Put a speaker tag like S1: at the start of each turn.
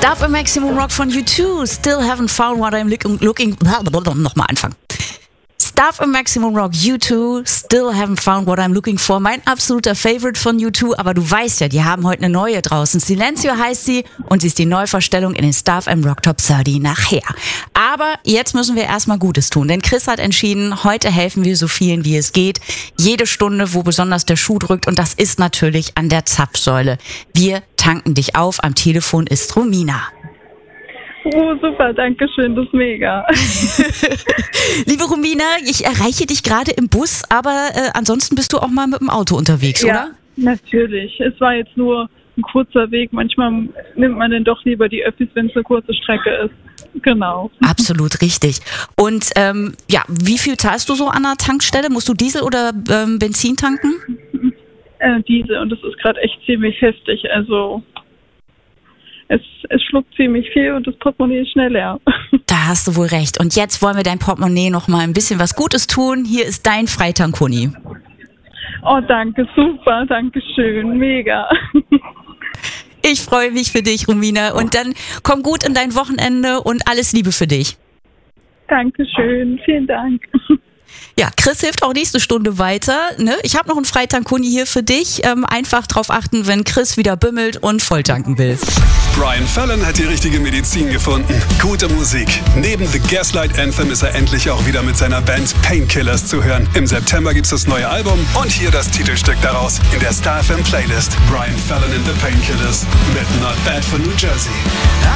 S1: Stuff im Maximum Rock von U2. Still haven't found what I'm looking... Nochmal anfangen. Stuff im Maximum Rock, U2, Still haven't found what I'm looking for. Mein absoluter Favorite von U2, aber du weißt ja, die haben heute eine neue draußen. Silencio heißt sie und sie ist die Neuvorstellung in den Stuff im Rock Top 30 nachher. Aber jetzt müssen wir erstmal Gutes tun, denn Chris hat entschieden, heute helfen wir so vielen wie es geht. Jede Stunde, wo besonders der Schuh drückt, und das ist natürlich an der Zapfsäule. Wir tanken dich auf, am Telefon ist Romina.
S2: Oh, super, danke schön, das ist mega.
S1: Liebe Romina, ich erreiche dich gerade im Bus, aber ansonsten bist du auch mal mit dem Auto unterwegs,
S2: ja,
S1: oder?
S2: Natürlich. Es war jetzt nur ein kurzer Weg. Manchmal nimmt man dann doch lieber die Öffis, wenn es eine kurze Strecke ist. Genau.
S1: Absolut richtig. Und wie viel zahlst du so an der Tankstelle? Musst du Diesel oder Benzin tanken?
S2: Diesel, und das ist gerade echt ziemlich heftig. Also es schluckt ziemlich viel und das Portemonnaie ist schnell leer.
S1: Da hast du wohl recht. Und jetzt wollen wir dein Portemonnaie noch mal ein bisschen was Gutes tun. Hier ist dein Freitank-Huni.
S2: Oh, danke, super, danke schön, mega.
S1: Ich freue mich für dich, Romina. Und dann komm gut in dein Wochenende und alles Liebe für dich.
S2: Dankeschön, vielen Dank.
S1: Ja, Chris hilft auch nächste Stunde weiter. Ne? Ich habe noch einen Freitank-Huni hier für dich. Einfach drauf achten, wenn Chris wieder bimmelt und volltanken will.
S3: Brian Fallon hat die richtige Medizin gefunden. Gute Musik. Neben The Gaslight Anthem ist er endlich auch wieder mit seiner Band Painkillers zu hören. Im September gibt's das neue Album und hier das Titelstück daraus in der Star FM Playlist. Brian Fallon and the Painkillers mit Not Bad for New Jersey.